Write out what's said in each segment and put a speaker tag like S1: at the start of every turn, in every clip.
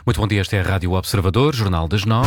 S1: Muito bom dia, esta é a Rádio Observador, Jornal das 9.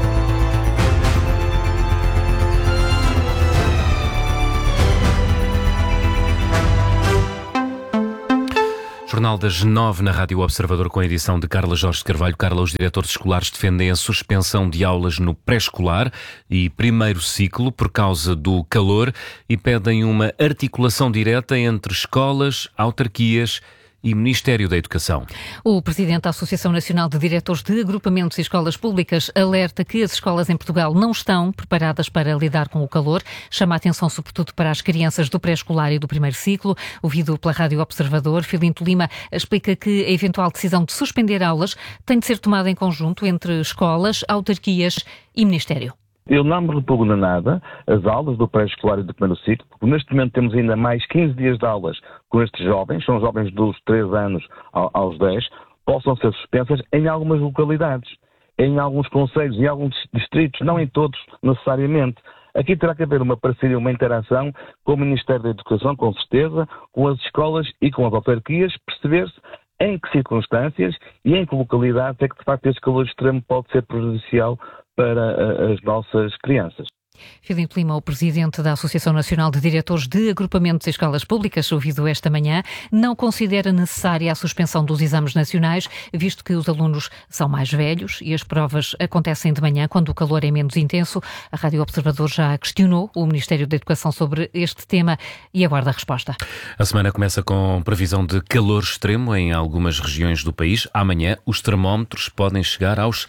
S1: Jornal das 9 na Rádio Observador com a edição de Carla Jorge de Carvalho. Carla, os diretores escolares defendem a suspensão de aulas no pré-escolar e primeiro ciclo por causa do calor e pedem uma articulação direta entre escolas, autarquias e Ministério da Educação.
S2: O presidente da Associação Nacional de Diretores de Agrupamentos e Escolas Públicas alerta que as escolas em Portugal não estão preparadas para lidar com o calor. Chama a atenção sobretudo para as crianças do pré-escolar e do primeiro ciclo. Ouvido pela Rádio Observador, Filinto Lima explica que a eventual decisão de suspender aulas tem de ser tomada em conjunto entre escolas, autarquias e Ministério.
S3: Eu não me repugna nada as aulas do pré-escolar e do primeiro ciclo, porque neste momento temos ainda mais 15 dias de aulas com estes jovens, são jovens dos 3 anos aos 10, possam ser suspensas em algumas localidades, em alguns concelhos, em alguns distritos, não em todos necessariamente. Aqui terá que haver uma parceria, uma interação com o Ministério da Educação, com certeza, com as escolas e com as autarquias, perceber-se em que circunstâncias e em que localidades é que de facto esse calor extremo pode ser prejudicial para as nossas crianças.
S2: Filinto Lima, o presidente da Associação Nacional de Diretores de Agrupamentos e Escolas Públicas, ouvido esta manhã, não considera necessária a suspensão dos exames nacionais, visto que os alunos são mais velhos e as provas acontecem de manhã, quando o calor é menos intenso. A Rádio Observador já questionou o Ministério da Educação sobre este tema e aguarda a resposta.
S1: A semana começa com previsão de calor extremo em algumas regiões do país. Amanhã os termómetros podem chegar aos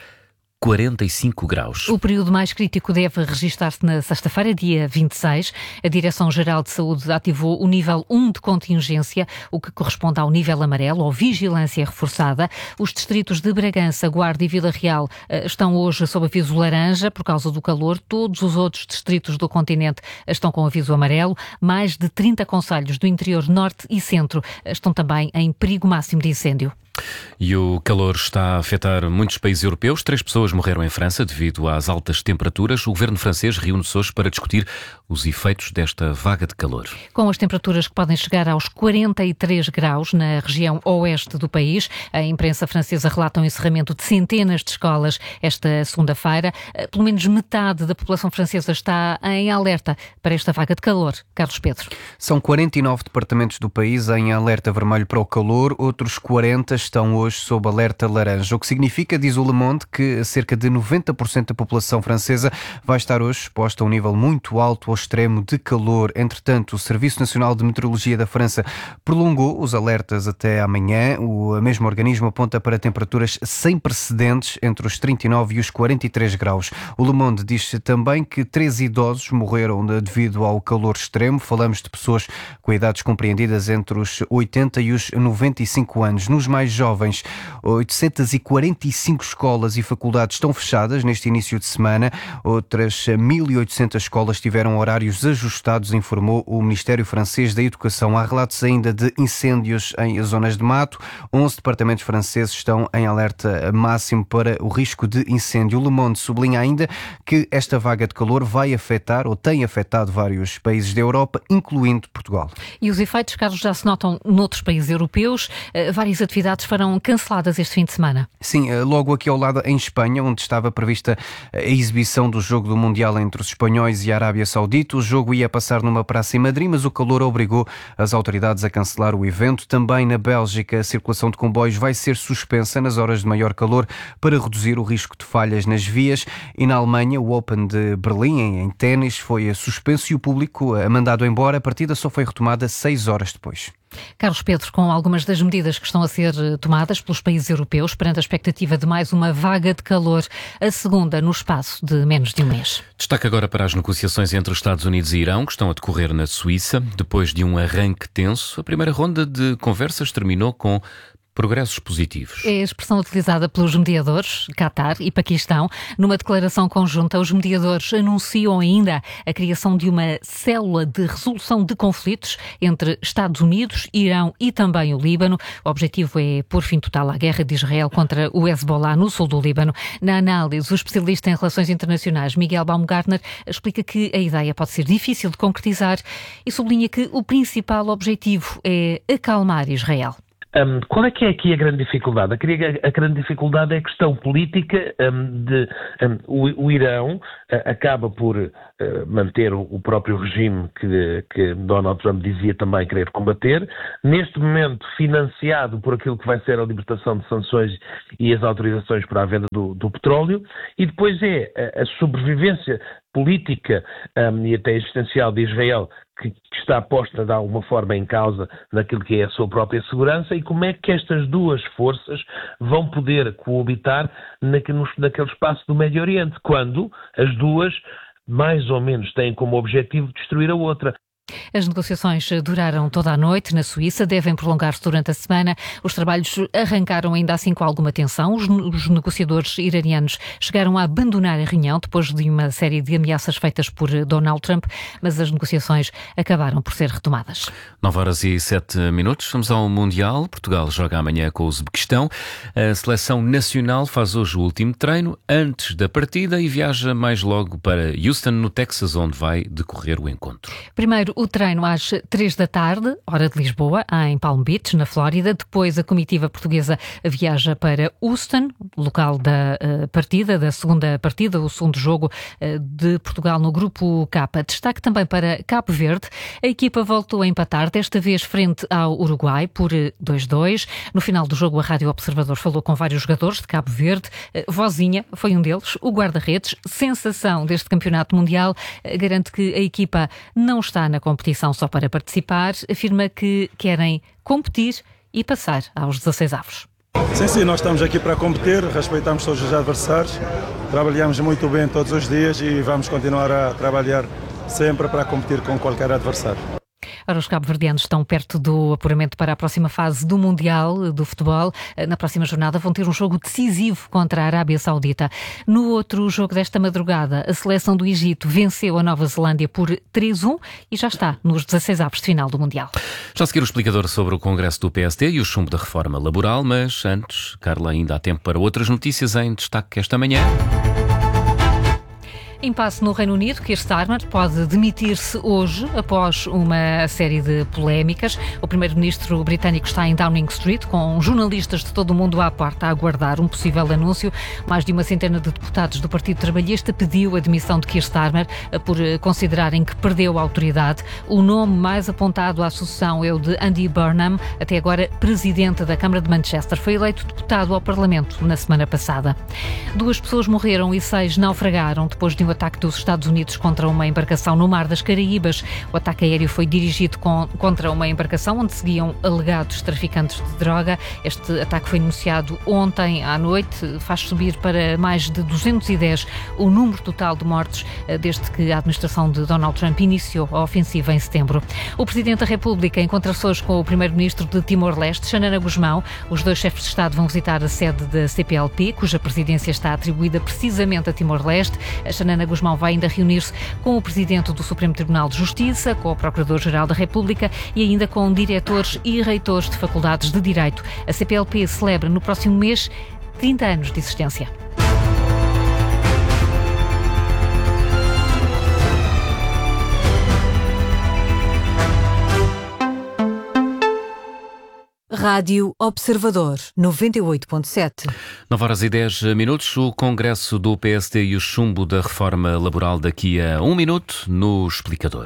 S1: 45 graus.
S2: O período mais crítico deve registar-se na sexta-feira, dia 26. A Direção-Geral de Saúde ativou o nível 1 de contingência, o que corresponde ao nível amarelo, ou vigilância reforçada. Os distritos de Bragança, Guarda e Vila Real estão hoje sob aviso laranja por causa do calor. Todos os outros distritos do continente estão com aviso amarelo. Mais de 30 concelhos do interior norte e centro estão também em perigo máximo de incêndio.
S1: E o calor está a afetar muitos países europeus. 3 pessoas morreram em França devido às altas temperaturas. O governo francês reúne-se hoje para discutir os efeitos desta vaga de calor.
S2: Com as temperaturas que podem chegar aos 43 graus na região oeste do país, a imprensa francesa relata o encerramento de centenas de escolas esta segunda-feira. Pelo menos metade da população francesa está em alerta para esta vaga de calor. Carlos Pedro.
S4: São 49 departamentos do país em alerta vermelho para o calor, outros 40 estão hoje sob alerta laranja, o que significa, diz o Le Monde, que cerca de 90% da população francesa vai estar hoje exposta a um nível muito alto ao extremo de calor. Entretanto, o Serviço Nacional de Meteorologia da França prolongou os alertas até amanhã. O mesmo organismo aponta para temperaturas sem precedentes entre os 39 e os 43 graus. O Le Monde diz também que 3 idosos morreram devido ao calor extremo. Falamos de pessoas com idades compreendidas entre os 80 e os 95 anos. Nos mais jovens, 845 escolas e faculdades estão fechadas neste início de semana. Outras 1.800 escolas tiveram horários ajustados, informou o Ministério Francês da Educação. Há relatos ainda de incêndios em zonas de mato. 11 departamentos franceses estão em alerta máximo para o risco de incêndio. O Le Monde sublinha ainda que esta vaga de calor vai afetar ou tem afetado vários países da Europa, incluindo Portugal.
S2: E os efeitos, Carlos, já se notam noutros países europeus. Várias atividades foram canceladas este fim de semana.
S4: Sim, logo aqui ao lado em Espanha, onde estava prevista a exibição do jogo do Mundial entre os espanhóis e a Arábia Saudita. O jogo ia passar numa praça em Madrid, mas o calor obrigou as autoridades a cancelar o evento. Também na Bélgica, a circulação de comboios vai ser suspensa nas horas de maior calor para reduzir o risco de falhas nas vias. E na Alemanha, o Open de Berlim, em ténis, foi suspenso e o público mandado embora. A partida só foi retomada 6 horas depois.
S2: Carlos Pedro, com algumas das medidas que estão a ser tomadas pelos países europeus perante a expectativa de mais uma vaga de calor, a segunda no espaço de menos de um mês.
S1: Destaque agora para as negociações entre os Estados Unidos e Irão, que estão a decorrer na Suíça. Depois de um arranque tenso, a primeira ronda de conversas terminou com progressos positivos.
S2: É a expressão utilizada pelos mediadores, Qatar e Paquistão. Numa declaração conjunta, os mediadores anunciam ainda a criação de uma célula de resolução de conflitos entre Estados Unidos, Irão e também o Líbano. O objetivo é pôr fim total à guerra de Israel contra o Hezbollah no sul do Líbano. Na análise, o especialista em relações internacionais, Miguel Baumgartner, explica que a ideia pode ser difícil de concretizar e sublinha que o principal objetivo é acalmar Israel.
S5: Qual é que é aqui a grande dificuldade? A grande dificuldade é a questão política o Irão acaba por manter o próprio regime que Donald Trump dizia também querer combater, neste momento financiado por aquilo que vai ser a libertação de sanções e as autorizações para a venda do petróleo, e depois é a sobrevivência política e até existencial de Israel que está posta de alguma forma em causa naquilo que é a sua própria segurança, e como é que estas duas forças vão poder coabitar naquele espaço do Médio Oriente, quando as duas mais ou menos têm como objetivo destruir a outra.
S2: As negociações duraram toda a noite na Suíça, devem prolongar-se durante a semana. Os trabalhos arrancaram ainda assim com alguma tensão. Os negociadores iranianos chegaram a abandonar a reunião depois de uma série de ameaças feitas por Donald Trump, mas as negociações acabaram por ser retomadas.
S1: 9h07. Vamos ao Mundial. Portugal joga amanhã com o Uzbequistão. A seleção nacional faz hoje o último treino antes da partida e viaja mais logo para Houston, no Texas, onde vai decorrer o encontro.
S2: Primeiro o treino às 3 da tarde, hora de Lisboa, em Palm Beach, na Flórida. Depois a comitiva portuguesa viaja para Houston, local da partida, da segunda partida, o segundo jogo de Portugal no Grupo K. Destaque também para Cabo Verde. A equipa voltou a empatar, desta vez frente ao Uruguai, por 2-2. No final do jogo, a Rádio Observador falou com vários jogadores de Cabo Verde. Vozinha foi um deles, o guarda-redes, sensação deste campeonato mundial. Garante que a equipa não está na competição só para participar, afirma que querem competir e passar aos 16avos.
S6: Sim, nós estamos aqui para competir, respeitamos todos os adversários, trabalhamos muito bem todos os dias e vamos continuar a trabalhar sempre para competir com qualquer adversário.
S2: Ora, os cabo-verdianos estão perto do apuramento para a próxima fase do Mundial do Futebol. Na próxima jornada vão ter um jogo decisivo contra a Arábia Saudita. No outro jogo desta madrugada, a seleção do Egito venceu a Nova Zelândia por 3-1 e já está nos 16avos de final do Mundial.
S1: Já a seguir o explicador sobre o Congresso do PSD e o chumbo da reforma laboral, mas antes, Carla, ainda há tempo para outras notícias em destaque esta manhã.
S2: Impasse no Reino Unido. Keir Starmer pode demitir-se hoje após uma série de polémicas. O primeiro-ministro britânico está em Downing Street com jornalistas de todo o mundo à porta a aguardar um possível anúncio. Mais de uma centena de deputados do Partido Trabalhista pediu a demissão de Keir Starmer por considerarem que perdeu a autoridade. O nome mais apontado à sucessão é o de Andy Burnham, até agora presidente da Câmara de Manchester. Foi eleito deputado ao Parlamento na semana passada. 2 pessoas morreram e 6 naufragaram depois de um ataque dos Estados Unidos contra uma embarcação no Mar das Caraíbas. O ataque aéreo foi dirigido contra uma embarcação onde seguiam alegados traficantes de droga. Este ataque foi denunciado ontem à noite, faz subir para mais de 210 o número total de mortes desde que a administração de Donald Trump iniciou a ofensiva em setembro. O Presidente da República encontra-se hoje com o Primeiro-Ministro de Timor-Leste, Xanana Gusmão. Os 2 chefes de Estado vão visitar a sede da CPLP, cuja presidência está atribuída precisamente a Timor-Leste. A Xanana Gusmão vai ainda reunir-se com o Presidente do Supremo Tribunal de Justiça, com o Procurador-Geral da República e ainda com diretores e reitores de faculdades de Direito. A CPLP celebra no próximo mês 30 anos de existência.
S7: Rádio Observador 98.7.
S1: 9h10. O Congresso do PSD e o chumbo da reforma laboral daqui a 1 minuto no explicador.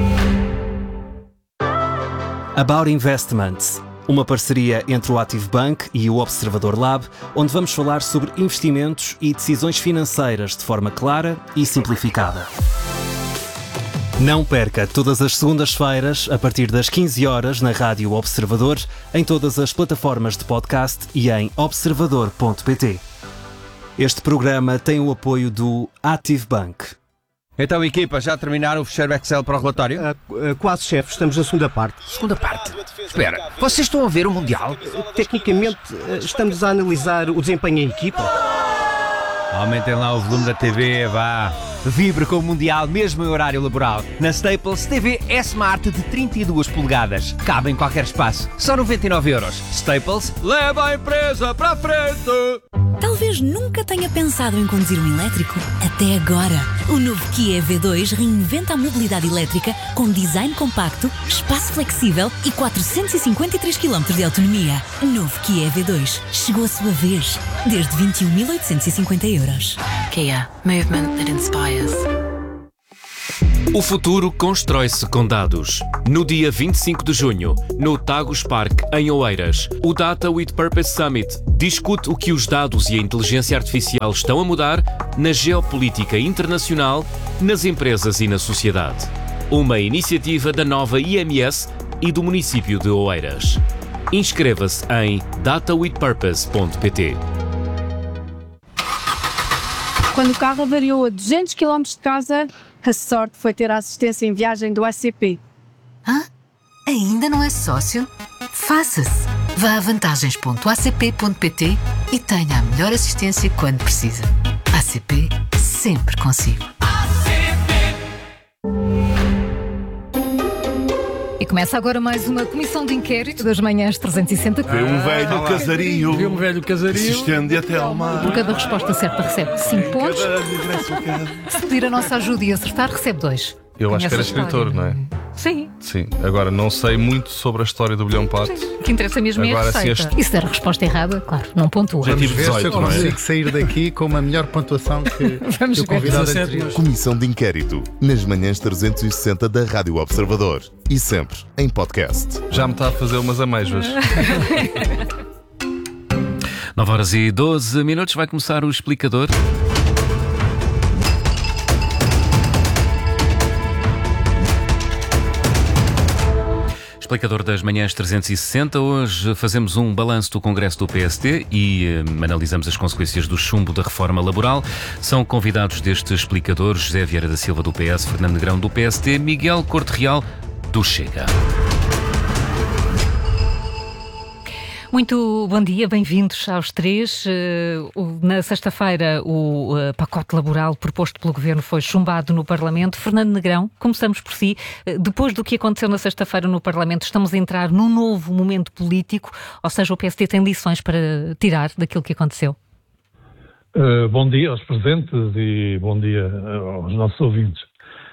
S8: About Investments, uma parceria entre o Active Bank e o Observador Lab, onde vamos falar sobre investimentos e decisões financeiras de forma clara e simplificada. Não perca todas as segundas-feiras, a partir das 15 horas, na Rádio Observador, em todas as plataformas de podcast e em observador.pt. Este programa tem o apoio do Active Bank.
S9: Então, equipa, já terminaram o fecheiro Excel para o relatório?
S10: Quase, chefe. Estamos na segunda parte.
S9: Segunda parte? Espera, vocês estão a ver o Mundial?
S10: Tecnicamente, estamos a analisar o desempenho em equipa.
S9: Aumentem lá o volume da TV, vá. Vibre com o Mundial, mesmo em horário laboral. Na Staples, TV S-Smart de 32 polegadas. Cabe em qualquer espaço. Só 99€. Staples, leva a empresa para a frente!
S7: Talvez
S11: Talvez nunca tenha pensado em conduzir um elétrico. Até agora. O novo Kia EV2 reinventa a mobilidade elétrica com design compacto, espaço flexível e 453 km de autonomia. Novo Kia EV2. Chegou a sua vez. Desde 21.850 €.
S12: Kia. Movement that inspires.
S1: O futuro constrói-se com dados. No dia 25 de junho, no Tagus Park, em Oeiras, o Data with Purpose Summit discute o que os dados e a inteligência artificial estão a mudar na geopolítica internacional, nas empresas e na sociedade. Uma iniciativa da nova IMS e do município de Oeiras. Inscreva-se em datawithpurpose.pt.
S13: Quando o carro avariou a 200 km de casa, a sorte foi ter a assistência em viagem do ACP.
S12: Ainda não é sócio? Faça-se! Vá a vantagens.acp.pt e tenha a melhor assistência quando precisa. ACP, sempre consigo.
S2: E começa agora mais uma comissão de inquérito das manhãs 360.
S14: Vê um velho casario.
S15: Vê um velho casario.
S14: Se estende até ao mar.
S2: Por cada resposta certa recebe 5 pontos. Se pedir a nossa ajuda e acertar, recebe 2.
S15: Eu acho que era escritor, não é?
S2: Sim.
S15: Sim. Agora, não sei muito sobre a história do Bilhão Pato.
S2: O que interessa mesmo
S15: agora,
S2: é a receita. E se der a resposta errada, claro, não pontua.
S16: Vamos ver se eu consigo sair daqui com uma melhor pontuação que o convidado anterior.
S14: Comissão de inquérito, nas manhãs 360 da Rádio Observador. E sempre em podcast.
S15: Já me está a fazer umas amêijoas.
S1: 9h12, vai começar o explicador. Explicador das manhãs 360. Hoje fazemos um balanço do Congresso do PSD e analisamos as consequências do chumbo da reforma laboral. São convidados deste explicador José Vieira da Silva do PS, Fernando Negrão do PSD, Miguel Corte Real do Chega.
S2: Muito bom dia, bem-vindos aos três. Na sexta-feira, o pacote laboral proposto pelo Governo foi chumbado no Parlamento. Fernando Negrão, começamos por si. Depois do que aconteceu na sexta-feira no Parlamento, estamos a entrar num novo momento político, ou seja, o PSD tem lições para tirar daquilo que aconteceu?
S17: Bom dia aos presentes e bom dia aos nossos ouvintes.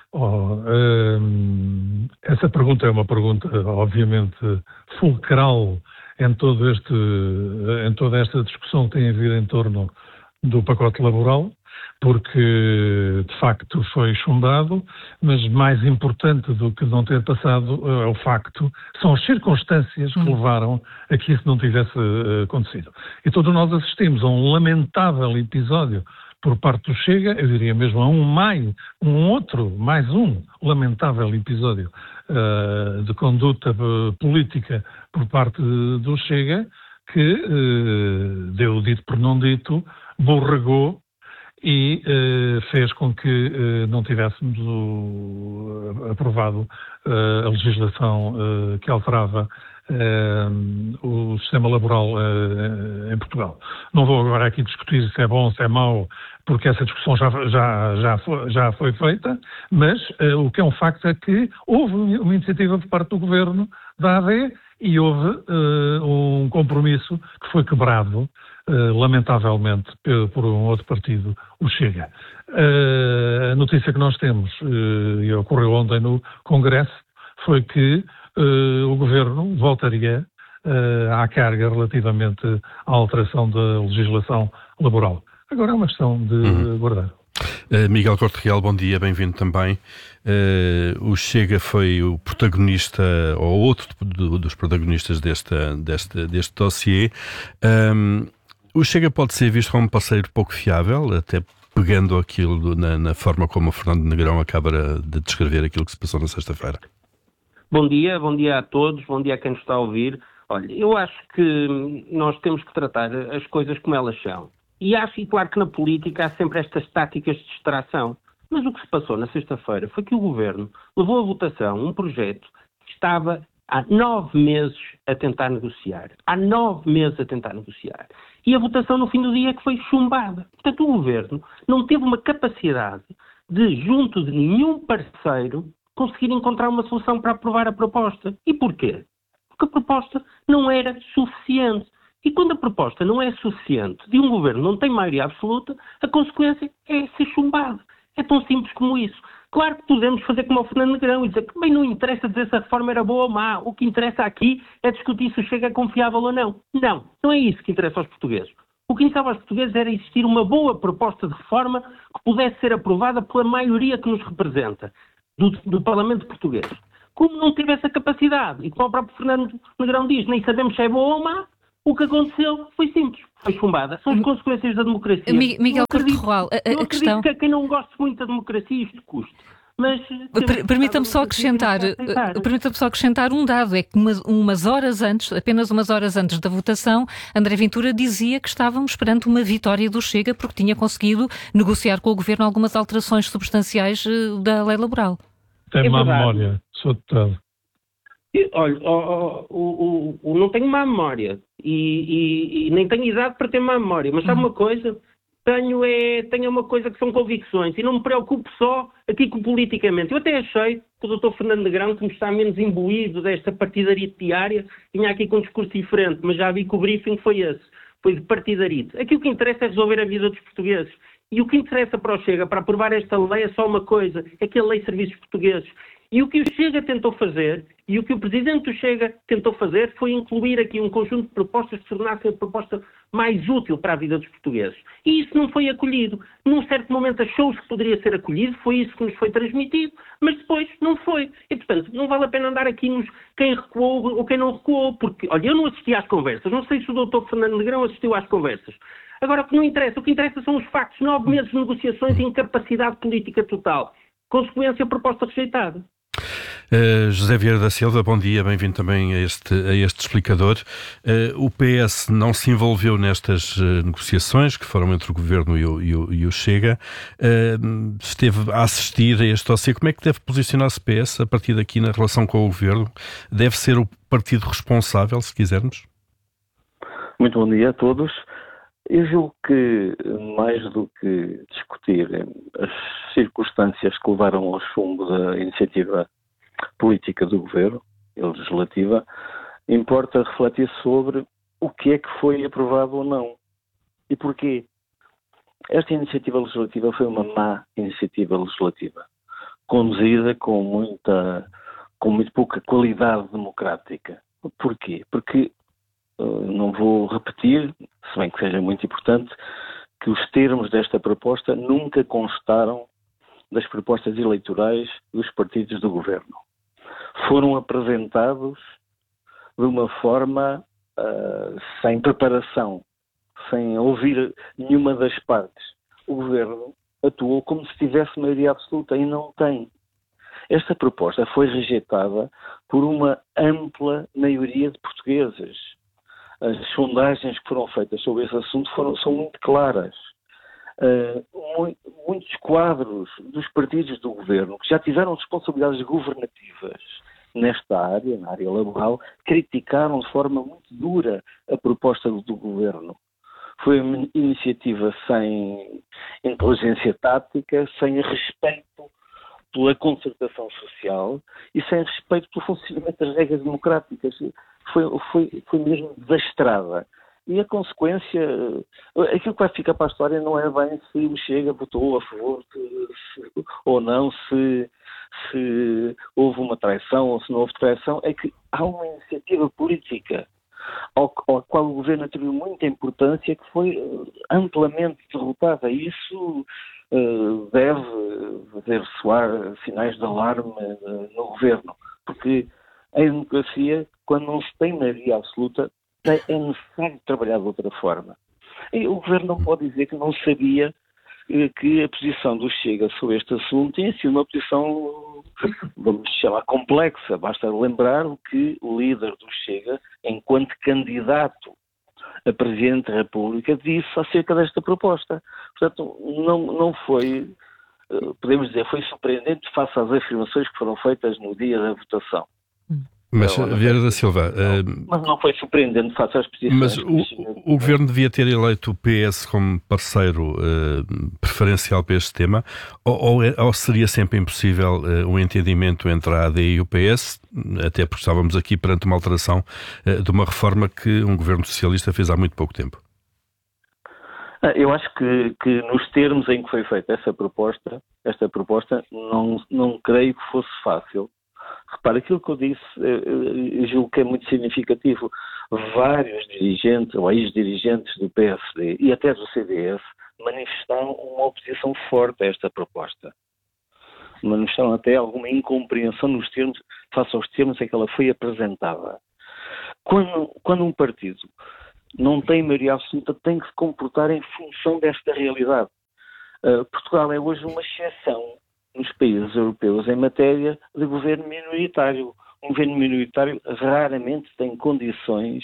S17: Essa pergunta é uma pergunta, obviamente, fulcral em toda esta discussão que tem havido em torno do pacote laboral, porque de facto foi chumbado, mas mais importante do que não ter passado é o facto, são as circunstâncias que levaram a que isso não tivesse acontecido. E todos nós assistimos a um lamentável episódio por parte do Chega, eu diria mesmo a mais um lamentável episódio de conduta política por parte do Chega, que deu o dito por não dito, borregou e fez com que não tivéssemos aprovado a legislação que alterava o sistema laboral em Portugal. Não vou agora aqui discutir se é bom, se é mau, porque essa discussão já foi feita, mas o que é um facto é que houve uma iniciativa por parte do Governo da AD e houve um compromisso que foi quebrado, lamentavelmente, por um outro partido, o Chega. A notícia que nós temos, e ocorreu ontem no Congresso, foi que o Governo voltaria à carga relativamente à alteração da legislação laboral. Agora é uma questão de guardar.
S15: Miguel Corte Real, bom dia, bem-vindo também. O Chega foi o protagonista, ou outro dos protagonistas deste dossiê. O Chega pode ser visto como um parceiro pouco fiável, até pegando aquilo na forma como o Fernando Negrão acaba de descrever aquilo que se passou na sexta-feira.
S18: Bom dia a todos, bom dia a quem nos está a ouvir. Olha, eu acho que nós temos que tratar as coisas como elas são. E claro que na política há sempre estas táticas de distração. Mas o que se passou na sexta-feira foi que o Governo levou à votação um projeto que estava há 9 meses a tentar negociar. E a votação no fim do dia é que foi chumbada. Portanto, o Governo não teve uma capacidade de, junto de nenhum parceiro, conseguir encontrar uma solução para aprovar a proposta. E porquê? Porque a proposta não era suficiente. E quando a proposta não é suficiente, de um governo não tem maioria absoluta, a consequência é ser chumbado. É tão simples como isso. Claro que podemos fazer como o Fernando Negrão e dizer que bem não interessa dizer se a reforma era boa ou má. O que interessa aqui é discutir se o Chega é confiável ou não. Não é isso que interessa aos portugueses. O que interessava aos portugueses era existir uma boa proposta de reforma que pudesse ser aprovada pela maioria que nos representa, do Parlamento português. Como não teve essa capacidade, e como o próprio Fernando Negrão diz, nem sabemos se é boa ou má, o que aconteceu foi simples, foi chumbada. São as consequências da democracia.
S2: Miguel Couto Roal,
S18: a questão... que a quem não gosta muito da democracia isto custa. Mas
S2: permita-me só acrescentar um dado, é que apenas umas horas antes da votação, André Ventura dizia que estávamos perante uma vitória do Chega porque tinha conseguido negociar com o Governo algumas alterações substanciais da lei laboral.
S17: Tem má memória, sou deputado.
S18: Olha, não tenho má memória e nem tenho idade para ter má memória, mas sabe uma coisa? Tenho uma coisa que são convicções e não me preocupo só aqui com politicamente. Eu até achei que o Dr. Fernando Negrão, como está menos imbuído desta partidarite diária, vinha aqui com um discurso diferente, mas já vi que o briefing foi esse, foi de partidarite. Aqui o que interessa é resolver a vida dos portugueses. E o que interessa para o Chega, para aprovar esta lei, é só uma coisa, é que a lei de serviços portugueses. E o que o Chega tentou fazer, e o que o Presidente do Chega tentou fazer, foi incluir aqui um conjunto de propostas que tornassem a proposta mais útil para a vida dos portugueses. E isso não foi acolhido. Num certo momento achou-se que poderia ser acolhido, foi isso que nos foi transmitido, mas depois não foi. E, portanto, não vale a pena andar aqui nos quem recuou ou quem não recuou, porque, olha, eu não assisti às conversas, não sei se o Dr. Fernando Negrão assistiu às conversas. Agora, o que interessa são os factos. 9 meses de negociações e incapacidade política total. Consequência, proposta rejeitada.
S15: José Vieira da Silva, bom dia, bem-vindo também a este explicador. O PS não se envolveu nestas negociações que foram entre o Governo e o Chega. Esteve a assistir a este dossiê. Como é que deve posicionar-se o PS a partir daqui na relação com o Governo? Deve ser o partido responsável, se quisermos?
S3: Muito bom dia a todos. Eu julgo que, mais do que discutir as circunstâncias que levaram ao chumbo da iniciativa política do Governo e legislativa, importa refletir sobre o que é que foi aprovado ou não e porquê. Esta iniciativa legislativa foi uma má iniciativa legislativa, conduzida com muito pouca qualidade democrática. Porquê? Porque, não vou repetir, se bem que seja muito importante, que os termos desta proposta nunca constaram das propostas eleitorais dos partidos do Governo. Foram apresentados de uma forma sem preparação, sem ouvir nenhuma das partes. O Governo atuou como se tivesse maioria absoluta e não tem. Esta proposta foi rejeitada por uma ampla maioria de portugueses. As sondagens que foram feitas sobre esse assunto são muito claras. Muitos quadros dos partidos do Governo, que já tiveram responsabilidades governativas nesta área, na área laboral, criticaram de forma muito dura a proposta do Governo. Foi uma iniciativa sem inteligência tática, sem respeito pela concertação social e sem respeito pelo funcionamento das regras democráticas. Foi mesmo desastrada. E a consequência, aquilo que vai ficar para a história não é bem se o Chega votou a favor ou não, se houve uma traição ou se não houve traição, é que há uma iniciativa política ao qual o Governo atribuiu muita importância que foi amplamente derrotada. E isso deve fazer soar sinais de alarme no Governo, porque em democracia, quando não se tem maioria absoluta, é necessário trabalhar de outra forma. E o Governo não pode dizer que não sabia que a posição do Chega sobre este assunto tinha sido uma posição, vamos chamar, complexa. Basta lembrar o que o líder do Chega, enquanto candidato a Presidente da República, disse acerca desta proposta. Portanto, não foi, podemos dizer, foi surpreendente face às afirmações que foram feitas no dia da votação.
S15: Mas, Vieira da Silva...
S18: Mas não foi surpreendente face às posições.
S15: Mas o Governo devia ter eleito o PS como parceiro preferencial para este tema, ou seria sempre impossível um entendimento entre a AD e o PS, até porque estávamos aqui perante uma alteração de uma reforma que um Governo socialista fez há muito pouco tempo?
S18: Eu acho que nos termos em que foi feita esta proposta, não creio que fosse fácil. Repara, aquilo que eu disse, eu julgo que é muito significativo. Vários dirigentes ou ex-dirigentes do PSD e até do CDS manifestaram uma oposição forte a esta proposta. Manifestaram até alguma incompreensão nos termos, face aos termos em que ela foi apresentada. Quando um partido não tem maioria absoluta, tem que se comportar em função desta realidade. Portugal é hoje uma exceção nos países europeus em matéria de governo minoritário. Um governo minoritário raramente tem condições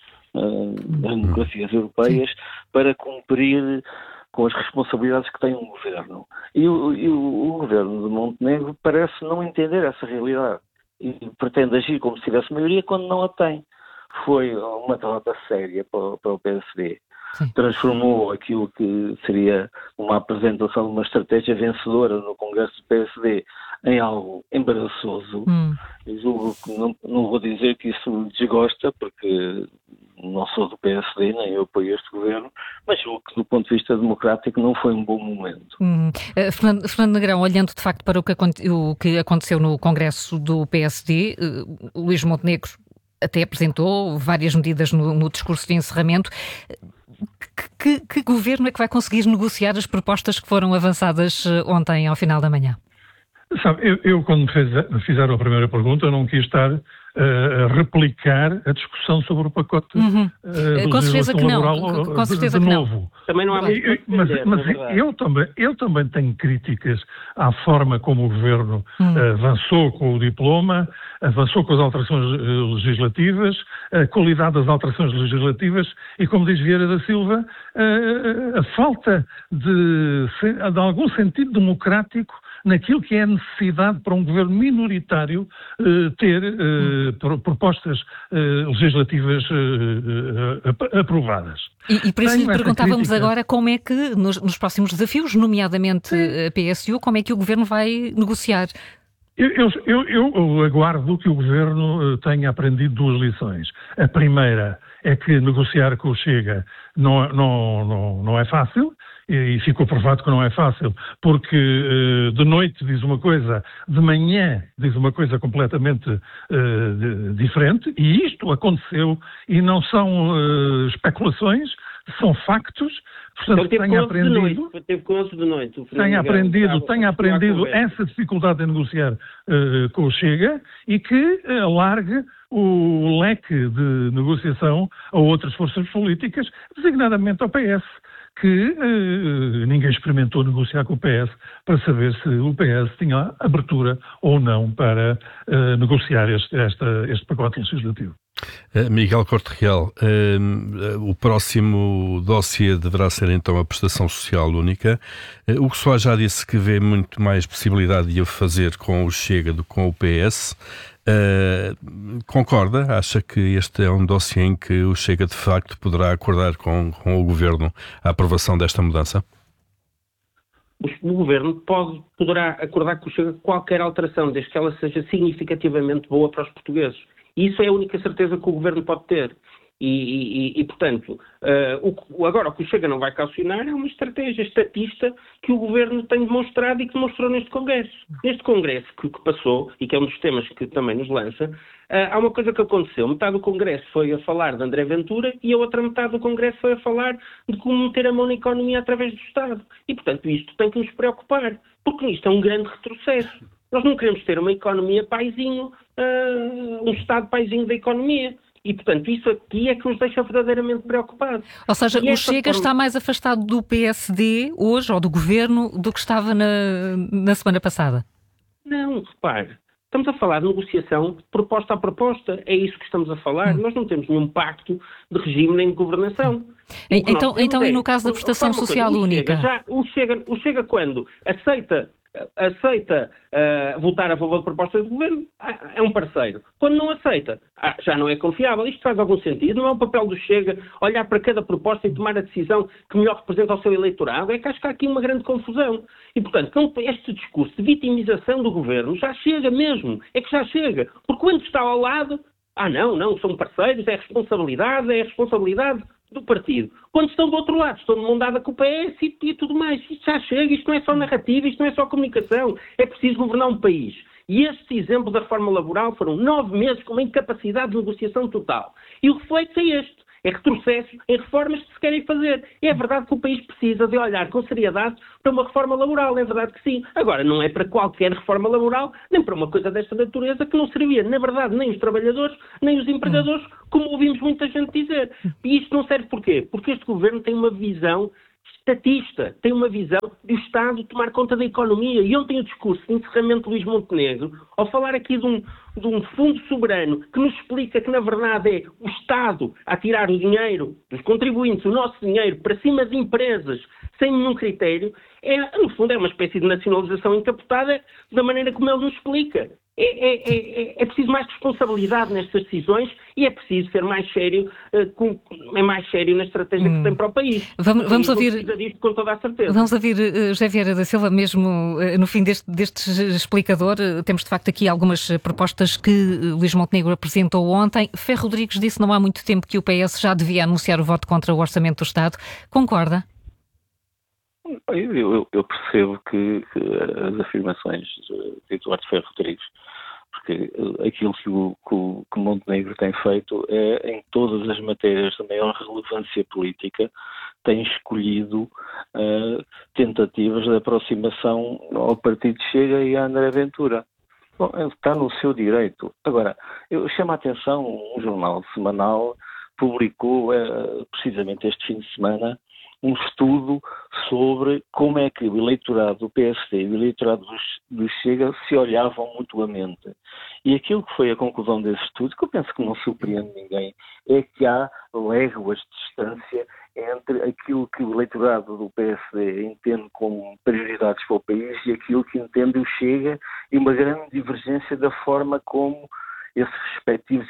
S18: das democracias europeias para cumprir com as responsabilidades que tem um governo. E o governo de Montenegro parece não entender essa realidade e pretende agir como se tivesse maioria quando não a tem. Foi uma derrota séria para o PSD. Sim. Transformou aquilo que seria uma apresentação de uma estratégia vencedora no Congresso do PSD em algo embaraçoso. Eu julgo que não vou dizer que isso me desgosta, porque não sou do PSD, nem eu apoio este governo, mas julgo que do ponto de vista democrático não foi um bom momento.
S2: Fernando Negrão, olhando de facto para o que aconteceu no Congresso do PSD, Luís Montenegro até apresentou várias medidas no discurso de encerramento. Que governo é que vai conseguir negociar as propostas que foram avançadas ontem ao final da manhã?
S17: Sabe, eu quando fizeram a primeira pergunta, não quis estar a replicar a discussão sobre o pacote de
S2: com certeza que
S17: laboral
S2: não. Com certeza
S17: de
S2: que
S17: novo.
S2: Não.
S18: Também não há
S17: mas eu também tenho críticas à forma como o Governo avançou com o diploma, avançou com as alterações legislativas, a qualidade das alterações legislativas e, como diz Vieira da Silva, a falta de algum sentido democrático naquilo que é a necessidade para um governo minoritário ter propostas legislativas aprovadas.
S2: E por isso lhe perguntávamos agora como é que, nos próximos desafios, nomeadamente a PSU, como é que o governo vai negociar?
S17: Eu aguardo que o governo tenha aprendido duas lições. A primeira é que negociar com o Chega não é fácil. E ficou provado que não é fácil, porque de noite diz uma coisa, de manhã diz uma coisa completamente diferente, e isto aconteceu, e não são especulações, são factos. Portanto, tenho aprendido essa dificuldade em negociar com o Chega e que alargue o leque de negociação a outras forças políticas, designadamente ao PS. Que ninguém experimentou negociar com o PS para saber se o PS tinha abertura ou não para negociar este pacote legislativo.
S15: Miguel Corte Real, o próximo dossiê deverá ser então a prestação social única. O Pessoal já disse que vê muito mais possibilidade de o fazer com o Chega do que com o PS. Concorda? Acha que este é um dossiê em que o Chega de facto poderá acordar com o Governo a aprovação desta mudança?
S18: O Governo poderá acordar com o Chega qualquer alteração, desde que ela seja significativamente boa para os portugueses. E isso é a única certeza que o Governo pode ter. Portanto, agora o que o Chega não vai calcionar é uma estratégia estatista que o Governo tem demonstrado e que demonstrou neste Congresso. Neste Congresso que passou, e que é um dos temas que também nos lança, há uma coisa que aconteceu. Metade do Congresso foi a falar de André Ventura e a outra metade do Congresso foi a falar de como meter a mão na economia através do Estado. E, portanto, isto tem que nos preocupar, porque isto é um grande retrocesso. Nós não queremos ter uma economia paizinho, um Estado paizinho da economia. E, portanto, isso aqui é que nos deixa verdadeiramente preocupados.
S2: Ou seja, o Chega está mais afastado do PSD hoje, ou do Governo, do que estava na semana passada?
S18: Não, repare. Estamos a falar de negociação proposta a proposta. É isso que estamos a falar. Nós não temos nenhum pacto de regime nem de governação.
S2: Então, e no caso da prestação social única?
S18: O Chega, quando aceita aceita votar a favor de propostas do governo, é um parceiro. Quando não aceita, já não é confiável. Isto faz algum sentido? Não é o papel do Chega olhar para cada proposta e tomar a decisão que melhor representa o seu eleitorado? É que acho que há aqui uma grande confusão. E, portanto, este discurso de vitimização do governo já chega mesmo. É que já chega. Porque quando está ao lado, não, são parceiros, é a responsabilidade do partido. Quando estão do outro lado, estão de mão dada com o PS e tudo mais. Isto já chega, isto não é só narrativa, isto não é só comunicação. É preciso governar um país. E estes exemplos da reforma laboral foram 9 meses com uma incapacidade de negociação total. E o reflexo é este. É retrocesso em reformas que se querem fazer. É verdade que o país precisa de olhar com seriedade para uma reforma laboral. É verdade que sim. Agora, não é para qualquer reforma laboral, nem para uma coisa desta natureza que não servia, na verdade, nem os trabalhadores, nem os empregadores, como ouvimos muita gente dizer. E isto não serve porquê? Porque este governo tem uma visão estatista, tem uma visão do Estado tomar conta da economia. E ontem o discurso de encerramento de Luís Montenegro, ao falar aqui de um fundo soberano que nos explica que, na verdade, é o Estado a tirar o dinheiro dos contribuintes, o nosso dinheiro, para cima de empresas, sem nenhum critério, no fundo é uma espécie de nacionalização encapotada da maneira como ele nos explica. É preciso mais responsabilidade nestas decisões e é preciso ser mais sério, mais sério na estratégia que se tem para o país.
S2: Vamos ouvir
S18: disto com toda a certeza.
S2: Vamos ouvir José Vieira da Silva, mesmo no fim deste explicador. Temos de facto aqui algumas propostas que Luís Montenegro apresentou ontem. Ferro Rodrigues disse não há muito tempo que o PS já devia anunciar o voto contra o Orçamento do Estado. Concorda?
S19: Eu percebo que as afirmações de Eduardo Ferro Rodrigues, porque aquilo que o Montenegro tem feito é, em todas as matérias de maior relevância política, tem escolhido tentativas de aproximação ao Partido Chega e a André Ventura. Bom, está no seu direito. Agora, eu chamo a atenção, um jornal semanal publicou precisamente este fim de semana um estudo sobre como é que o eleitorado do PSD e o eleitorado do Chega se olhavam mutuamente. E aquilo que foi a conclusão desse estudo, que eu penso que não surpreende ninguém, é que há léguas de distância entre aquilo que o eleitorado do PSD entende como prioridades para o país e aquilo que entende o Chega, e uma grande divergência da forma como esses respectivos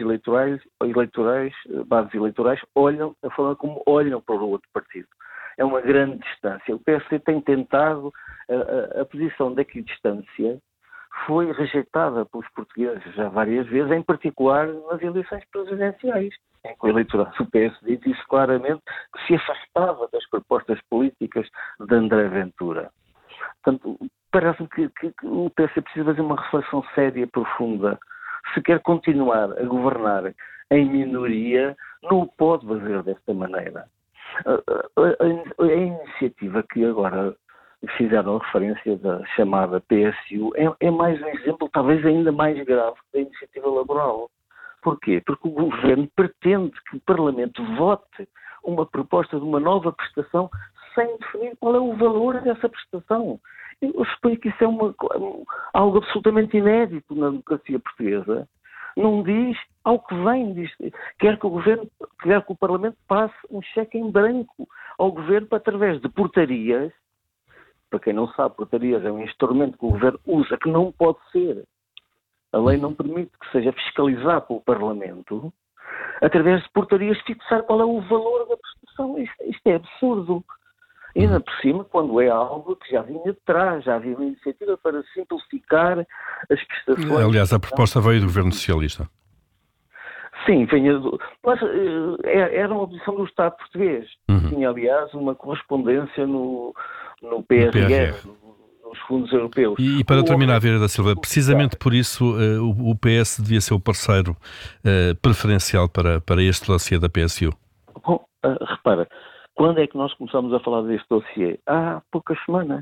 S19: bases eleitorais olham, a forma como olham para o outro partido. É uma grande distância. O PSD tem tentado, a posição distância foi rejeitada pelos portugueses já várias vezes, em particular nas eleições presidenciais, em que o eleitorado do PSD disse claramente que se afastava das propostas políticas de André Ventura. Portanto, parece-me que o PSD precisa fazer uma reflexão séria e profunda. Se quer continuar a governar em minoria, não o pode fazer desta maneira. A iniciativa que agora fizeram referência da chamada PSU é mais um exemplo, talvez ainda mais grave, da iniciativa laboral. Porquê? Porque o governo pretende que o Parlamento vote uma proposta de uma nova prestação sem definir qual é o valor dessa prestação. Eu explico que isso é algo absolutamente inédito na democracia portuguesa. Não diz ao que vem, quer que o Parlamento passe um cheque em branco ao Governo através de portarias. Para quem não sabe, portarias é um instrumento que o Governo usa, que não pode ser. A lei não permite que seja fiscalizado pelo Parlamento, através de portarias fixar qual é o valor da prestação. Isto é absurdo. E ainda por cima, quando é algo que já vinha de trás, já havia uma iniciativa para simplificar as prestações.
S15: Aliás, a proposta veio do Governo Socialista.
S19: Sim, mas era uma posição do Estado português. Tinha, aliás, uma correspondência no PRR, nos fundos europeus.
S15: E para terminar, Vieira da Silva, precisamente por isso o PS devia ser o parceiro preferencial para este dossiê da PSU.
S19: Bom, repara, quando é que nós começamos a falar deste dossiê? Há poucas semanas.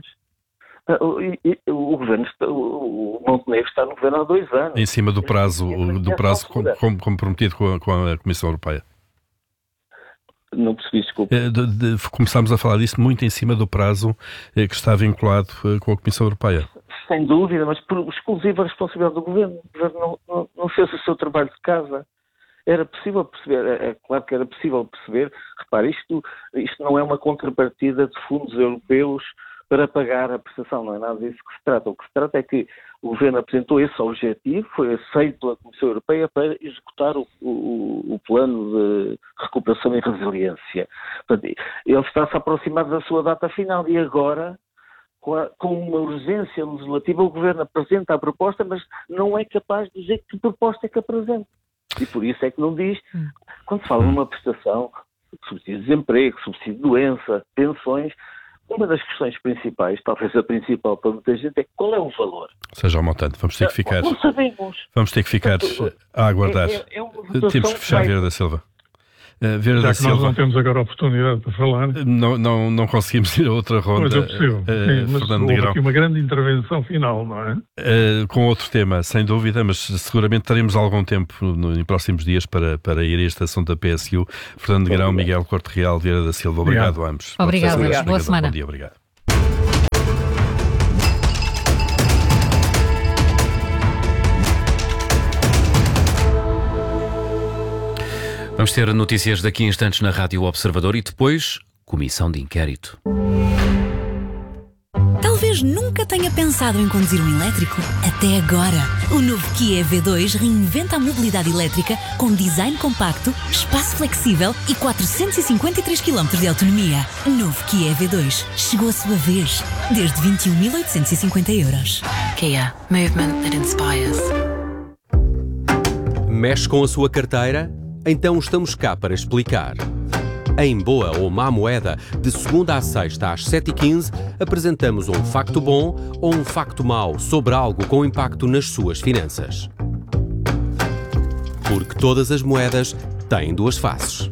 S19: O governo, o Montenegro está no governo há 2 anos.
S15: Em cima do prazo comprometido com a Comissão Europeia.
S19: Não percebi, desculpa.
S15: Começámos a falar disso muito em cima do prazo que está vinculado com a Comissão Europeia.
S19: Sem dúvida, mas por exclusiva responsabilidade do governo. O governo não fez o seu trabalho de casa. Era possível perceber, é claro que era possível perceber. Repare, isto não é uma contrapartida de fundos europeus para pagar a prestação. Não é nada disso que se trata. O que se trata é que o Governo apresentou esse objetivo, foi aceito pela Comissão Europeia para executar o plano de recuperação e resiliência. Portanto, ele está-se a aproximar da sua data final e agora, com uma urgência legislativa, o Governo apresenta a proposta, mas não é capaz de dizer que proposta é que apresenta. E por isso é que não diz, quando se fala numa prestação, subsídio de desemprego, subsídio de doença, pensões, uma das questões principais, talvez a principal para muita gente, é qual é o valor.
S15: Seja o montante, vamos ter que ficar...
S19: Não sabemos.
S15: Vamos ter que ficar a aguardar. Temos que fechar, Vieira da Silva. Vieira da Silva.
S17: Nós não temos agora a oportunidade para falar.
S15: Não conseguimos ir a outra ronda.
S17: Mas é possível. Mas houve aqui uma grande intervenção final, não é?
S15: Com outro tema, sem dúvida, mas seguramente teremos algum tempo em próximos dias para ir a esta ação da PSU. Fernando Negrão, Miguel Corte Real, Vieira da Silva, obrigado a ambos.
S2: Obrigado. Boa semana.
S15: Bom dia, obrigado.
S1: Vamos ter notícias daqui a instantes na Rádio Observador e depois, comissão de inquérito.
S11: Talvez nunca tenha pensado em conduzir um elétrico. Até agora. O novo Kia EV2 reinventa a mobilidade elétrica com design compacto, espaço flexível e 453 km de autonomia. Novo Kia EV2. Chegou a sua vez. Desde 21.850 €.
S12: Kia. Movement that inspires.
S20: Mexe com a sua carteira? Então estamos cá para explicar. Em Boa ou Má Moeda, de segunda à sexta às 7h15, apresentamos um facto bom ou um facto mau sobre algo com impacto nas suas finanças. Porque todas as moedas têm duas faces.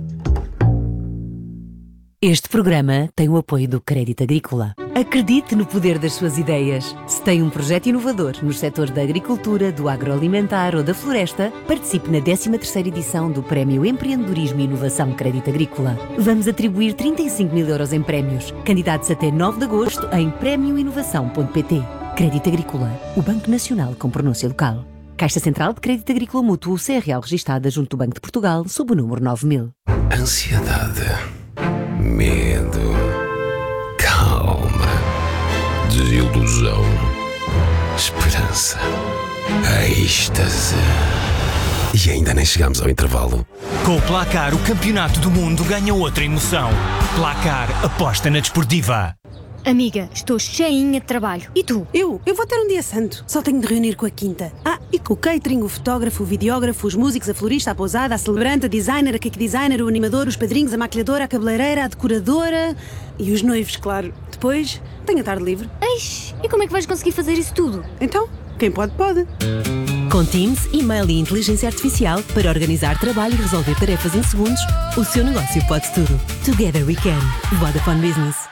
S21: Este programa tem o apoio do Crédito Agrícola. Acredite no poder das suas ideias. Se tem um projeto inovador nos setores da agricultura, do agroalimentar ou da floresta, participe na 13ª edição do Prémio Empreendedorismo e Inovação Crédito Agrícola. Vamos atribuir 35 mil € em prémios. Candidatos até 9 de agosto em premioinovação.pt. Crédito Agrícola, o Banco Nacional com pronúncia local. Caixa Central de Crédito Agrícola Mútuo, CRL registada junto do Banco de Portugal, sob o número 9000.
S22: Ansiedade. Medo, calma, desilusão, esperança, êxtase. E ainda nem chegamos ao intervalo.
S23: Com o Placar, o campeonato do mundo ganha outra emoção. Placar, aposta na desportiva.
S24: Amiga, estou cheinha de trabalho. E tu?
S25: Eu vou ter um dia santo. Só tenho de reunir com a quinta. E com o catering, o fotógrafo, o videógrafo, os músicos, a florista, a pousada, a celebrante, a designer, a cake designer, o animador, os padrinhos, a maquilhadora, a cabeleireira, a decoradora e os noivos, claro. Depois, tenho a tarde livre.
S24: Eish, e como é que vais conseguir fazer isso tudo?
S25: Então, quem pode, pode.
S21: Com Teams, e-mail e inteligência artificial para organizar trabalho e resolver tarefas em segundos, o seu negócio pode tudo. Together we can. Vodafone Business.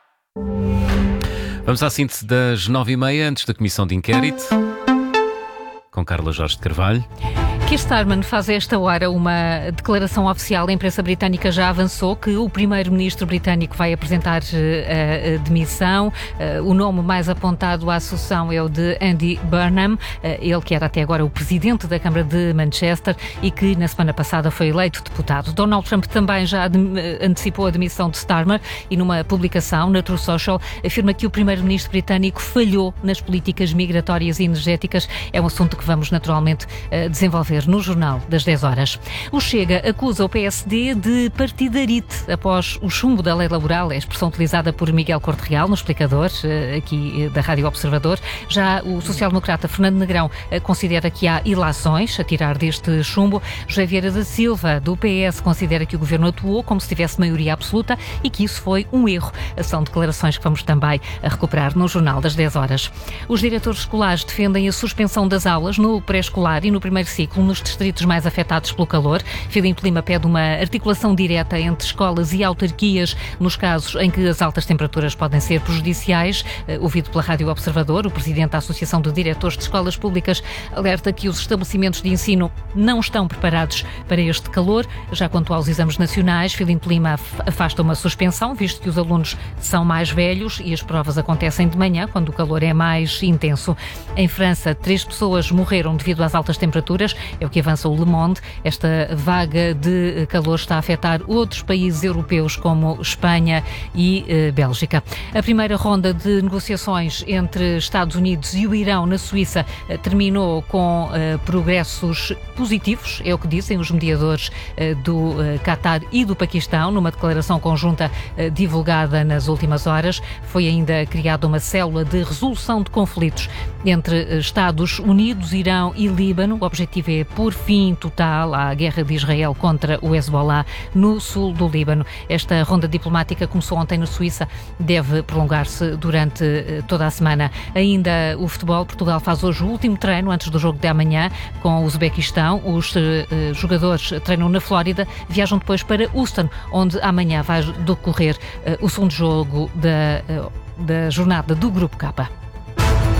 S1: Vamos à síntese das 9h30, antes da comissão de inquérito, com Carla Jorge de Carvalho.
S2: Keir Starmer faz a esta hora uma declaração oficial. A imprensa britânica já avançou que o primeiro-ministro britânico vai apresentar a demissão. O nome mais apontado à sucessão é o de Andy Burnham, ele que era até agora o presidente da Câmara de Manchester e que na semana passada foi eleito deputado. Donald Trump também já antecipou a demissão de Starmer e numa publicação na True Social afirma que o primeiro-ministro britânico falhou nas políticas migratórias e energéticas. É um assunto que vamos naturalmente desenvolver no Jornal das 10 horas. O Chega acusa o PSD de partidarite após o chumbo da lei laboral, é a expressão utilizada por Miguel Corte Real no explicador aqui da Rádio Observador. Já o social-democrata Fernando Negrão considera que há ilações a tirar deste chumbo. José Vieira da Silva, do PS, considera que o governo atuou como se tivesse maioria absoluta e que isso foi um erro. São declarações que vamos também recuperar no Jornal das 10 horas. Os diretores escolares defendem a suspensão das aulas no pré-escolar e no primeiro ciclo nos distritos mais afetados pelo calor. Filipe Lima pede uma articulação direta entre escolas e autarquias nos casos em que as altas temperaturas podem ser prejudiciais. Ouvido pela Rádio Observador, o presidente da Associação de Diretores de Escolas Públicas alerta que os estabelecimentos de ensino não estão preparados para este calor. Já quanto aos exames nacionais, Filipe Lima afasta uma suspensão, visto que os alunos são mais velhos e as provas acontecem de manhã, quando o calor é mais intenso. Em França, 3 pessoas morreram devido às altas temperaturas É o que avança o Le Monde. Esta vaga de calor está a afetar outros países europeus como Espanha e Bélgica. A primeira ronda de negociações entre Estados Unidos e o Irão na Suíça terminou com progressos positivos, é o que dizem os mediadores do Qatar e do Paquistão, numa declaração conjunta divulgada nas últimas horas. Foi ainda criada uma célula de resolução de conflitos entre Estados Unidos, Irão e Líbano. O objetivo é pôr fim total à guerra de Israel contra o Hezbollah no sul do Líbano. Esta ronda diplomática começou ontem na Suíça, deve prolongar-se durante toda a semana. Ainda o futebol, Portugal faz hoje o último treino antes do jogo de amanhã com o Uzbequistão. Os jogadores treinam na Flórida, viajam depois para Houston, onde amanhã vai decorrer o segundo jogo da jornada do Grupo K.